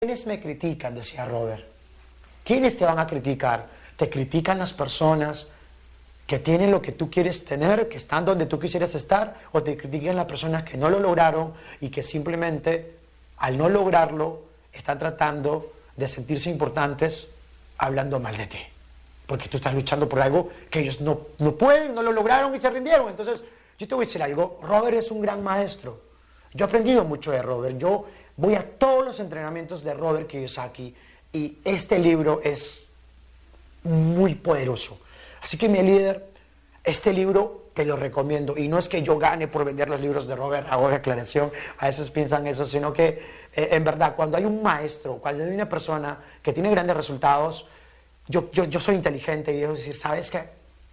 ¿Quiénes me critican?, decía Robert. ¿Quiénes te van a criticar? Te critican las personas que tienen lo que tú quieres tener, que están donde tú quisieras estar, o te critican las personas que no lo lograron y que simplemente al no lograrlo están tratando de sentirse importantes hablando mal de ti, porque tú estás luchando por algo que ellos no pueden, no lo lograron y se rindieron. Entonces yo te voy a decir algo, Robert es un gran maestro. Yo he aprendido mucho de Robert. Yo voy a todos los entrenamientos de Robert Kiyosaki y este libro es muy poderoso. Así que, mi líder, este libro te lo recomiendo. Y no es que yo gane por vender los libros de Robert, hago declaración, a veces piensan eso, sino que en verdad, cuando hay un maestro, cuando hay una persona que tiene grandes resultados, yo soy inteligente y debo decir, ¿sabes qué?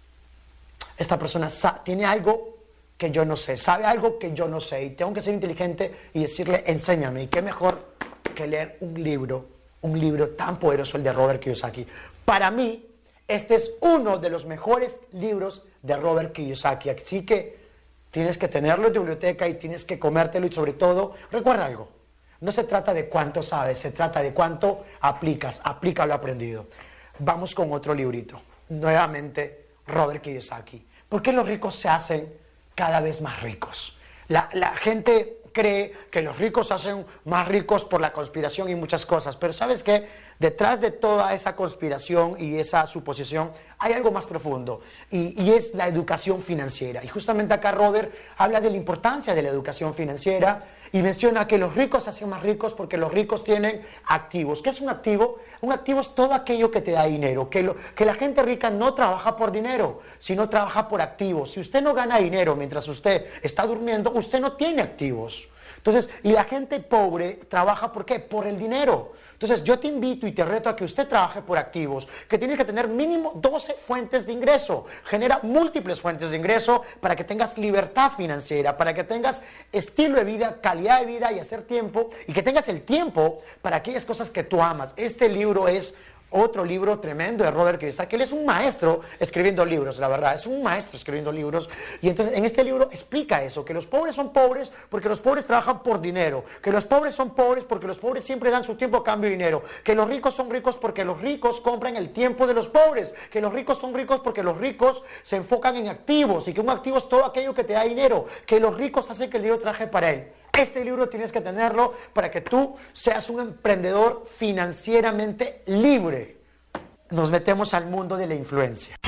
Esta persona tiene algo que yo no sé, sabe algo que yo no sé, y tengo que ser inteligente y decirle, enséñame. Y qué mejor que leer un libro tan poderoso, el de Robert Kiyosaki. Para mí, este es uno de los mejores libros de Robert Kiyosaki, así que tienes que tenerlo en tu biblioteca y tienes que comértelo. Y sobre todo, recuerda algo, no se trata de cuánto sabes, se trata de cuánto aplicas, aplica lo aprendido. Vamos con otro librito, nuevamente Robert Kiyosaki. ¿Por qué los ricos se hacen cada vez más ricos? La gente cree que los ricos se hacen más ricos por la conspiración y muchas cosas, pero ¿sabes qué? Detrás de toda esa conspiración y esa suposición hay algo más profundo y es la educación financiera. Y justamente acá Robert habla de la importancia de la educación financiera y menciona que los ricos se hacen más ricos porque los ricos tienen activos. ¿Qué es un activo? Un activo es todo aquello que te da dinero, que la gente rica no trabaja por dinero, sino trabaja por activos. Si usted no gana dinero mientras usted está durmiendo, usted no tiene activos. Entonces, y la gente pobre trabaja ¿por qué? Por el dinero. Entonces, yo te invito y te reto a que usted trabaje por activos, que tiene que tener mínimo 12 fuentes de ingreso. Genera múltiples fuentes de ingreso para que tengas libertad financiera, para que tengas estilo de vida, calidad de vida y hacer tiempo, y que tengas el tiempo para aquellas cosas que tú amas. Este libro es otro libro tremendo de Robert Kiyosaki. Él es un maestro escribiendo libros, la verdad, es un maestro escribiendo libros. Y entonces en este libro explica eso, que los pobres son pobres porque los pobres trabajan por dinero, que los pobres son pobres porque los pobres siempre dan su tiempo a cambio de dinero, que los ricos son ricos porque los ricos compran el tiempo de los pobres, que los ricos son ricos porque los ricos se enfocan en activos y que un activo es todo aquello que te da dinero, que los ricos hacen que el dinero trabaje para él. Este libro tienes que tenerlo para que tú seas un emprendedor financieramente libre. Nos metemos al mundo de la influencia.